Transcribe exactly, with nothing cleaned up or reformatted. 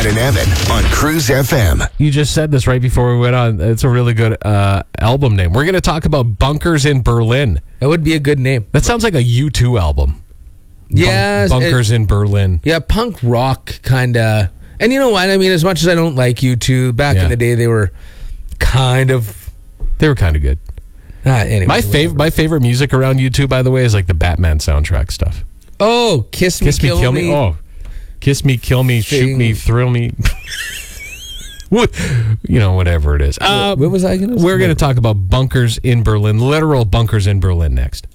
Brad and Evan on Cruise F M. You just said this right before we went on. It's a really good uh, album name. We're going to talk about Bunkers in Berlin. That would be a good name. That sounds like a U two album. Yeah. Bun- Bunkers it, in Berlin. Yeah, punk rock kind of. And you know what? I mean, as much as I don't like U two, back Yeah. in the day, they were kind of... They were kind of good. Ah, anyway, my favorite, my favorite music around U two, by the way, is like the Batman soundtrack stuff. Oh, Kiss Me, Kiss Me, Kill, Kill Me. Me. Oh, Kiss Me, Kill Me, Thing. Shoot Me, Thrill Me. What, you know, whatever it is. Uh, what was I going to say? We're going to talk about bunkers in Berlin, literal bunkers in Berlin next.